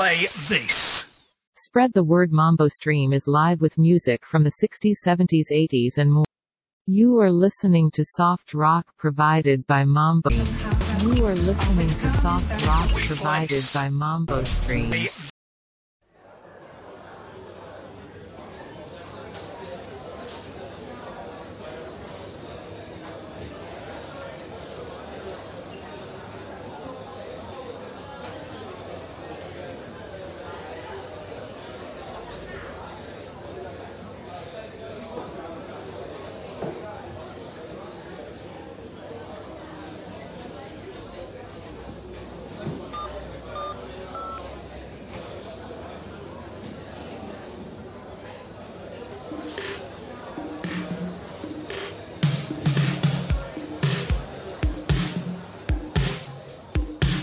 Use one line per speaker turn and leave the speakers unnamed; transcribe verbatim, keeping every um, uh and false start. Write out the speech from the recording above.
play this.
Spread the word. Mambo Stream is live with music from the sixties, seventies, eighties and more. You are listening to soft rock provided by Mambo. You are listening to soft rock provided by Mambo Stream.